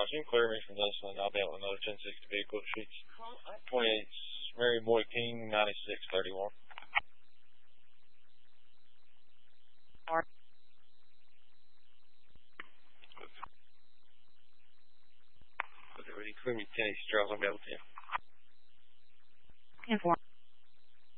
you can clear me from this one. I'll be able to know 1060 vehicle sheets. 28 Mary Moy King, 9631. Clear me 10 East Trails, I'll be able to. Inform.